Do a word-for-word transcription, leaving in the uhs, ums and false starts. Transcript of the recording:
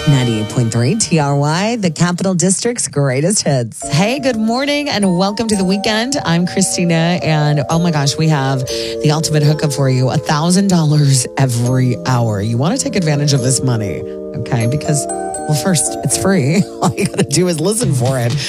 ninety-eight point three T R Y, the Capital District's greatest hits. Hey, good morning and welcome to the weekend. I'm Christina, and oh my gosh, we have the ultimate hookup for you. one thousand dollars every hour. You want to take advantage of this money, okay? Because, well, first, it's free. All you got to do is listen for it.